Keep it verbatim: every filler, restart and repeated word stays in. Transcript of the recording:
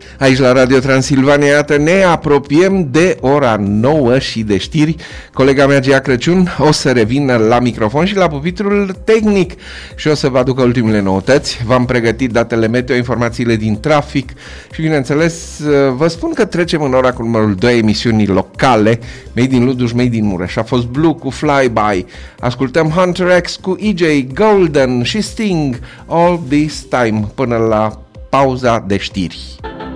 Aici la Radio Transilvania, iată, ne apropiem de ora nouă și de știri. Colega mea, Gia Crăciun, o să revină la microfon și la pupitrul tehnic și o să vă aducă ultimele noutăți. V-am pregătit datele meteo, informațiile din trafic și, bineînțeles, vă spun că trecem în ora cu numărul doi emisiunii locale, Made in Luduș, Made in Mureș. A fost Blue cu Flyby. Ascultăm Hunter X cu E J Golden și Sting, All This Time, până la pauza de știri.